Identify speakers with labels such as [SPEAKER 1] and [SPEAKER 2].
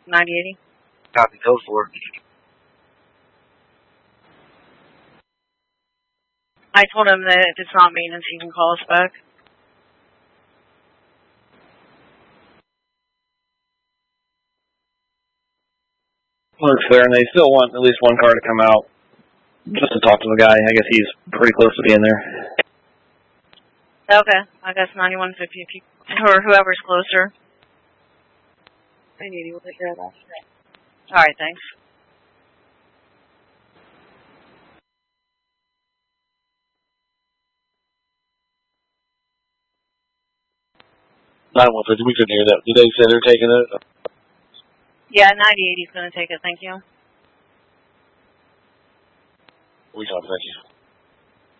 [SPEAKER 1] 9080.
[SPEAKER 2] Copy, code 4.
[SPEAKER 1] I told him that if it's not maintenance, he can call us back.
[SPEAKER 3] Looks fair, and they still want at least one car to come out just to talk to the guy. I guess he's pretty close to being there.
[SPEAKER 1] Okay, I guess 9150 or whoever's closer. 9080 will take care of that. Alright, thanks.
[SPEAKER 2] We couldn't hear that. Did they say they're taking it?
[SPEAKER 1] Yeah, 9080's going to take it, thank you.
[SPEAKER 2] We copy, thank you.